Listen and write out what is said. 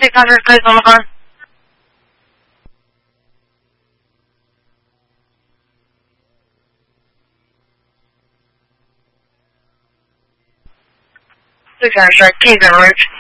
这开始可以怎么办？最开始 K 怎么